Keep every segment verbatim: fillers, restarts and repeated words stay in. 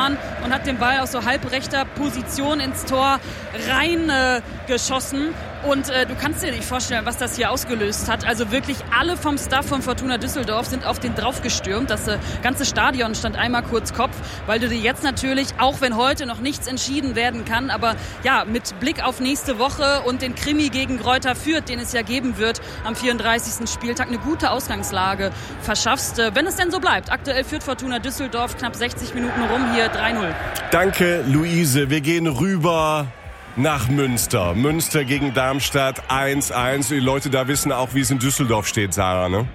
Schwedmann und hat den Ball aus so halbrechter Position ins Tor rein äh, geschossen. Und äh, du kannst dir nicht vorstellen, was das hier ausgelöst hat. Also wirklich alle vom Staff von Fortuna Düsseldorf sind auf den draufgestürmt. Das äh, ganze Stadion stand einmal kurz Kopf, weil du dir jetzt natürlich, auch wenn heute noch nichts entschieden werden kann, aber ja, mit Blick auf nächste Woche und den Krimi gegen Greuther Fürth, den es ja geben wird am vierunddreißigsten Spieltag, eine gute Ausgangslage verschaffst, äh, wenn es denn so bleibt. Aktuell führt Fortuna Düsseldorf knapp sechzig Minuten rum, hier drei null. Danke, Luise. Wir gehen rüber nach Münster. Münster gegen Darmstadt eins eins. Die Leute da wissen auch, wie es in Düsseldorf steht, Sarah, ne?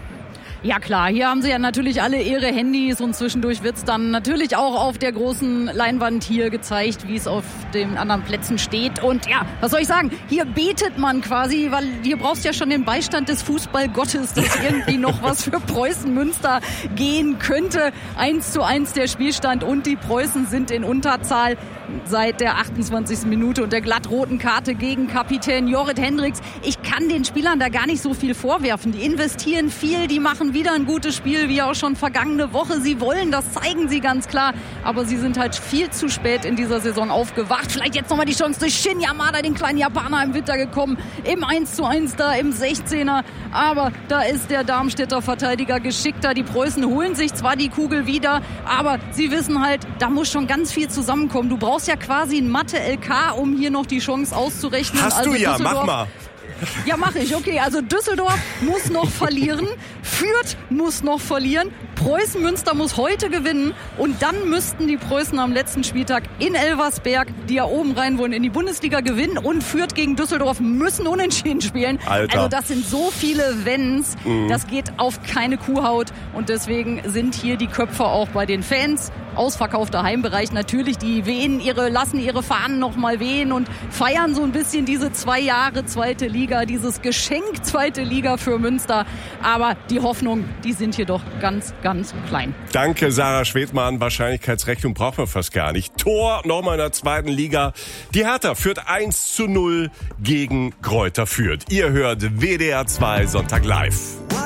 Ja klar, hier haben sie ja natürlich alle ihre Handys und zwischendurch wird's dann natürlich auch auf der großen Leinwand hier gezeigt, wie es auf den anderen Plätzen steht. Und ja, was soll ich sagen, hier betet man quasi, weil hier brauchst du ja schon den Beistand des Fußballgottes, dass irgendwie noch was für Preußen Münster gehen könnte. eins zu eins der Spielstand und die Preußen sind in Unterzahl seit der achtundzwanzigsten Minute und der glattroten Karte gegen Kapitän Jorrit Hendricks. Ich kann den Spielern da gar nicht so viel vorwerfen. Die investieren viel, die machen wieder ein gutes Spiel, wie auch schon vergangene Woche. Sie wollen, das zeigen sie ganz klar. Aber sie sind halt viel zu spät in dieser Saison aufgewacht. Vielleicht jetzt nochmal die Chance durch Shin Yamada, den kleinen Japaner, im Winter gekommen. Im eins zu eins da, im sechzehner. Aber da ist der Darmstädter Verteidiger geschickter. Die Preußen holen sich zwar die Kugel wieder, aber sie wissen halt, da muss schon ganz viel zusammenkommen. Du brauchst ja quasi ein Mathe-L K, um hier noch die Chance auszurechnen. Hast also du ja, Düsseldorf, mach mal. Ja, mache ich. Okay, also Düsseldorf muss noch verlieren, Fürth muss noch verlieren, Preußen Münster muss heute gewinnen und dann müssten die Preußen am letzten Spieltag in Elversberg, die ja oben rein wollen, in die Bundesliga gewinnen und Fürth gegen Düsseldorf müssen unentschieden spielen. Alter. Also das sind so viele Wenns, mhm. das geht auf keine Kuhhaut und deswegen sind hier die Köpfe auch bei den Fans. Ausverkaufter Heimbereich natürlich, die wehen ihre, lassen ihre Fahnen noch mal wehen und feiern so ein bisschen diese zwei Jahre zweite Liga, dieses Geschenk zweite Liga für Münster. Aber die Hoffnung, die sind hier doch ganz, ganz klein. Danke, Sarah Schwedmann. Wahrscheinlichkeitsrechnung braucht man fast gar nicht. Tor nochmal in der zweiten Liga. Die Hertha führt eins zu null gegen Greuther Fürth. Ihr hört W D R zwei Sonntag live.